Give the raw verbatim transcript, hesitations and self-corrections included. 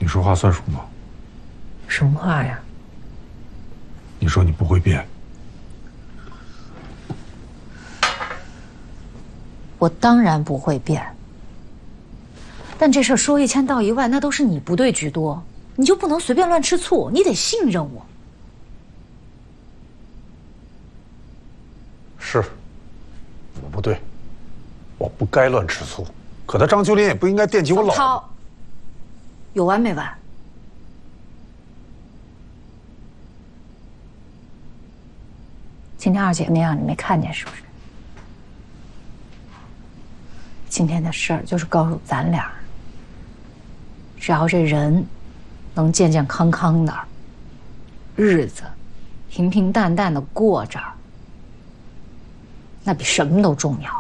说话算数吗？ 什么话呀？ 你说你不会变。 我当然不会变。但这事儿说一千道一万，那都是你不对居多，你就不能随便乱吃醋，你得信任我。 是，我不对，我不该乱吃醋。可他张秋林也不应该惦记我老婆。有完没完？今天二姐那样你没看见是不是？今天的事儿就是告诉咱俩，只要这人能健健康康的，日子平平淡淡的过着，那比什么都重要。